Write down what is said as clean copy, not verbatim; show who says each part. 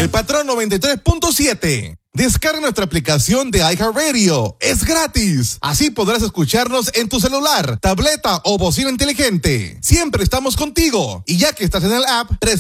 Speaker 1: El Patrón 93.7. Descarga nuestra aplicación de iHeartRadio. Es gratis. Así podrás escucharnos en tu celular, tableta o bocina inteligente. Siempre estamos contigo. Y ya que estás en el app,